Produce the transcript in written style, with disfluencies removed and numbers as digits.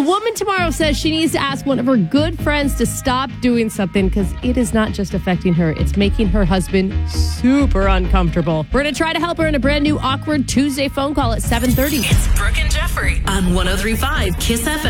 The woman tomorrow says she needs to ask one of her good friends to stop doing something because it is not just affecting her, it's making her husband super uncomfortable. We're going to try to help her in a brand new Awkward Tuesday phone call at 7:30. It's Brooke and Jeffrey on 103.5 KISS FM.